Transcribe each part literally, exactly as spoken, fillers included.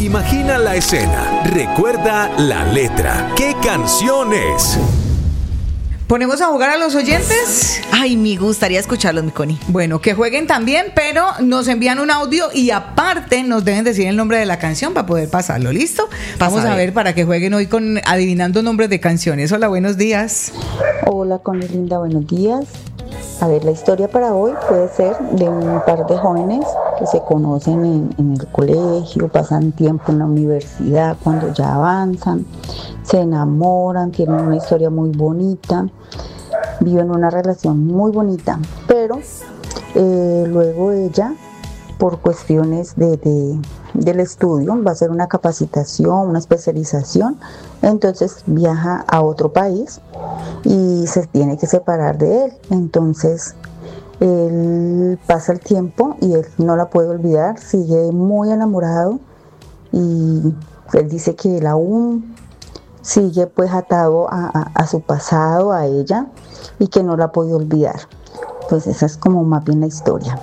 Imagina la escena. Recuerda la letra. ¿Qué canción es? ¿Ponemos a jugar a los oyentes? Ay, me gustaría escucharlos, mi Connie. Bueno, que jueguen también, pero nos envían un audio y aparte nos deben decir el nombre de la canción para poder pasarlo. ¿Listo? Pasa Vamos a ver para que jueguen hoy con adivinando nombres de canciones. Hola, buenos días. Hola, Connie linda, buenos días. A ver, la historia para hoy puede ser de un par de jóvenes que se conocen en, en el colegio, pasan tiempo en la universidad, cuando ya avanzan, se enamoran, tienen una historia muy bonita, viven una relación muy bonita, pero eh, luego ella, por cuestiones de, de, del estudio, va a hacer una capacitación, una especialización, entonces viaja a otro país y se tiene que separar de él. Entonces él pasa el tiempo y él no la puede olvidar, sigue muy enamorado y él dice que él aún sigue pues atado a, a, a su pasado, a ella, y que no la puede olvidar. Pues esa es como más bien la historia.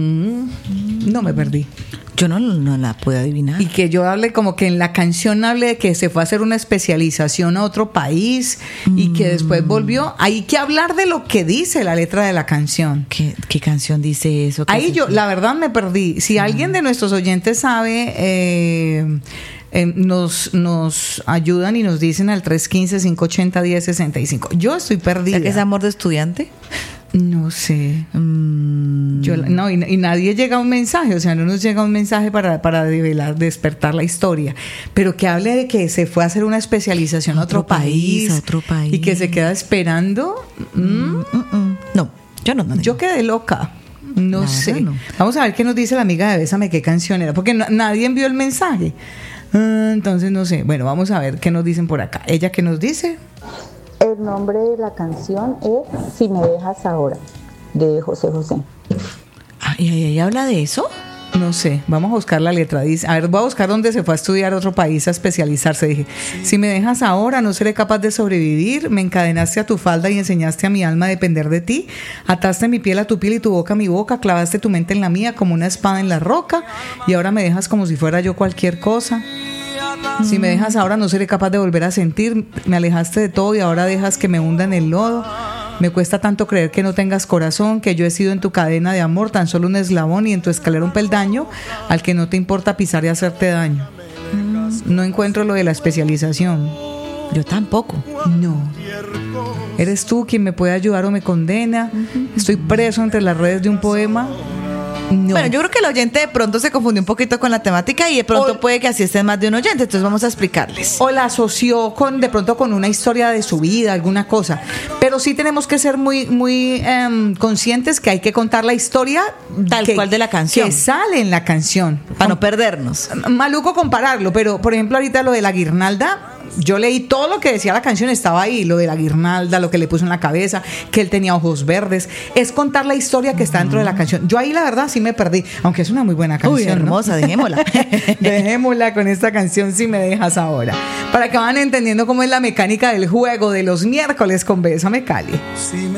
Mm, no me perdí. Yo no, no la puedo adivinar. Y que yo hable como que en la canción hable de que se fue a hacer una especialización a otro país mm. y que después volvió. Hay que hablar de lo que dice la letra de la canción. ¿Qué, qué canción dice eso? Ahí yo, la verdad, me perdí. Si mm. alguien de nuestros oyentes sabe... Eh, Eh, nos, nos ayudan y nos dicen al tres uno cinco, cinco ocho cero, uno cero seis cinco. Yo estoy perdida. ¿Es que es amor de estudiante? No sé. Mm. Yo, no, y, y nadie llega a un mensaje, o sea, no nos llega un mensaje para, para develar, despertar la historia. Pero que hable de que se fue a hacer una especialización a otro, otro país, país, otro país y que se queda esperando. Mm. Mm, mm, no, yo no, no. Yo quedé loca. No la sé. No. Vamos a ver qué nos dice la amiga de Bésame, qué canción era, porque no, nadie envió el mensaje. Entonces no sé, bueno, vamos a ver qué nos dicen por acá. ¿Ella qué nos dice? El nombre de la canción es Si me dejas ahora, de José José. Ah, ¿y ella habla de eso? No sé, vamos a buscar la letra. Dice, a ver, voy a buscar dónde se fue a estudiar a otro país a especializarse. Dije, si me dejas ahora, no seré capaz de sobrevivir. Me encadenaste a tu falda y enseñaste a mi alma a depender de ti. Ataste mi piel a tu piel y tu boca a mi boca. Clavaste tu mente en la mía como una espada en la roca. Y ahora me dejas como si fuera yo cualquier cosa. Si me dejas ahora, no seré capaz de volver a sentir. Me alejaste de todo y ahora dejas que me hunda en el lodo. Me cuesta tanto creer que no tengas corazón, que yo he sido en tu cadena de amor tan solo un eslabón y en tu escalera un peldaño al que no te importa pisar y hacerte daño. No encuentro lo de la especialización. Yo tampoco. No. ¿Eres tú quien me puede ayudar o me condena? Estoy preso entre las redes de un poema. No. Bueno, yo creo que el oyente de pronto se confundió un poquito con la temática y de pronto o, puede que así esté más de un oyente, entonces vamos a explicarles. O la asoció con de pronto con una historia de su vida, alguna cosa. Pero sí tenemos que ser muy muy um, conscientes que hay que contar la historia tal que, cual de la canción. Que sale en la canción. Para no perdernos. Maluco compararlo, pero por ejemplo ahorita lo de la guirnalda, yo leí todo lo que decía la canción, estaba ahí, lo de la guirnalda, lo que le puso en la cabeza, que él tenía ojos verdes. Es contar la historia que está dentro de la canción. Yo ahí la verdad sí me perdí, aunque es una muy buena canción. Uy, hermosa, ¿no? Dejémosla. Dejémosla con esta canción Si me dejas ahora. Para que van entendiendo cómo es la mecánica del juego de los miércoles con Bésame Cali.